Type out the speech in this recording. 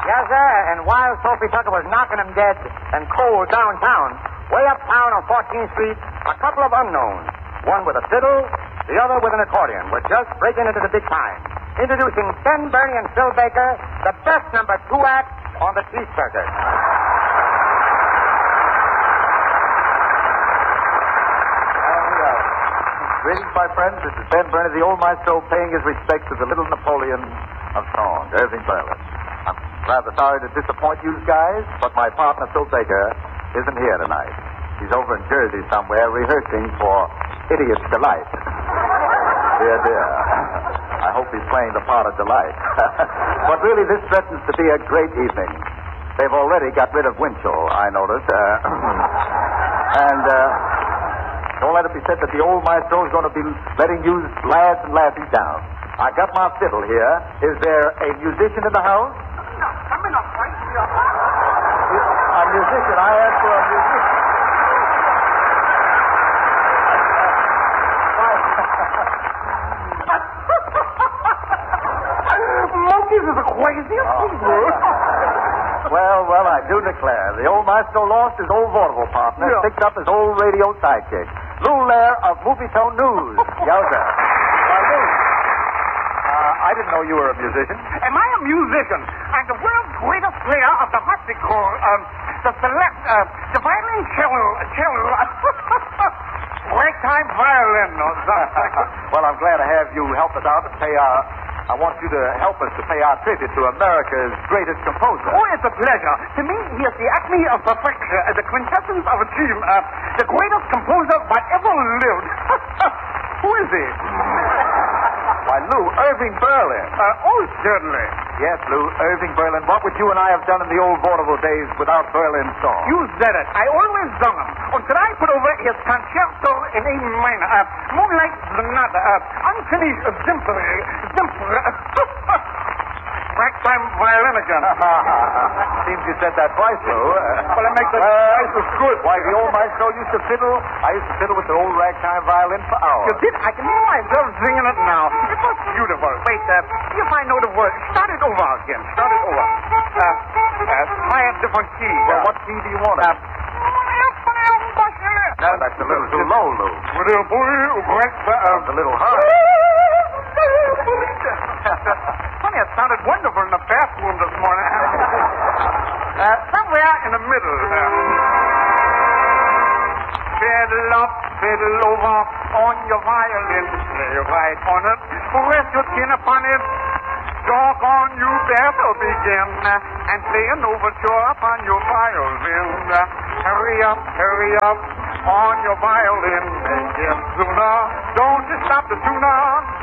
Yes, sir. And while Sophie Tucker was knocking him dead and cold downtown, way uptown on 14th Street, a couple of unknowns, one with a fiddle, the other with an accordion, were just breaking into the big time. Introducing Ben Burney and Phil Baker, the best number 2 act on the Cheese Circuit. Greetings, my friends. This is Ben Burney, the old maestro, paying his respects to the little Napoleon of song, Irving Berlin. I'm rather sorry to disappoint you guys, but my partner, Phil Baker, isn't here tonight. He's over in Jersey somewhere rehearsing for Idiot's Delight. Dear, dear. I hope he's playing the part of Delight. But really, this threatens to be a great evening. They've already got rid of Winchell, I noticed. Don't let it be said that the old maestro is going to be letting you lads and lassies down. I got my fiddle here. Is there a musician in the house? No, coming up right here. A musician. I asked for a musician. Monkeys is the craziest people. Well, I do declare. The old maestro lost his old vaudeville partner, picked up his old radio sidekick. Lou Lair of Movie Tone News. Yowza. Lou, I didn't know you were a musician. Am I a musician? I'm the world's greatest player of the harpsichord, the violin cello, ragtime violin or something. Well, I'm glad to have you help us out and I want you to help us to pay our tribute to America's greatest composer. Oh, it's a pleasure. To me, he is the acme of perfection, the quintessence of a team, the greatest composer that ever lived. Who is he? Why, Lou, Irving Berlin. Certainly. Yes, Lou, Irving Berlin. What would you and I have done in the old vaudeville days without Berlin's song? You said it. I always sung him. Until I put over his concerto in A minor, Moonlight Sonata, Unfinished Symphony, ragtime violin again. Seems you said that twice, Lou. Well, it makes it twice as good. Why, the old maestro used to fiddle. I used to fiddle with the old ragtime violin for hours. You did? I can hear myself singing it now. It was beautiful. Wait, see if I know the word. Start it over again. Start it over. Try a different key. Well, what key do you want? That's a little too low, Lou. That's a little high. Funny, it sounded wonderful in the bathroom this morning. Somewhere in the middle. Fiddle up, fiddle over on your violin. Play right on it. Rest your chin upon it. Talk on, you better begin. And play an overture upon your violin. Hurry up on your violin. Make it sooner. Don't you stop the tuner.